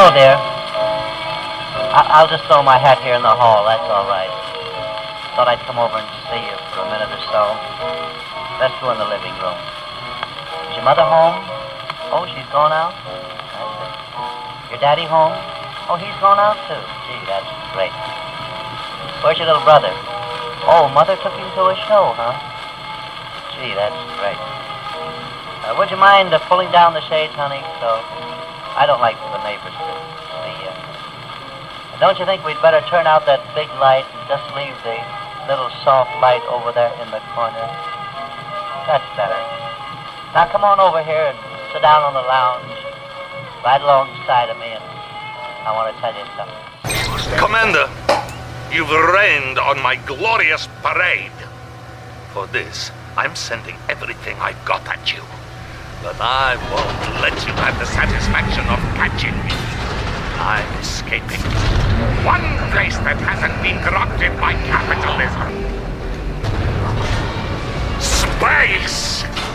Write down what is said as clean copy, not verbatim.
Hello, dear. I'll just throw my hat here in the hall. That's all right. Thought I'd come over and see you for a minute or so. Let's go in the living room. Is your mother home? Oh, she's gone out? I see. Your daddy home? Oh, he's gone out, too. Gee, that's great. Where's your little brother? Oh, Mother took him to a show, huh? Gee, that's great. Would you mind pulling down the shades, honey? So I don't like for the neighbors to see you. Don't you think we'd better turn out that big light and just leave the little soft light over there in the corner? That's better. Now come on over here and sit down on the lounge right alongside of me, and I want to tell you something. Commander, you've rained on my glorious parade. For this, I'm sending everything I've got at you. But I won't let you have the satisfaction of catching me. I'm escaping. One place that hasn't been corrupted by capitalism. Space!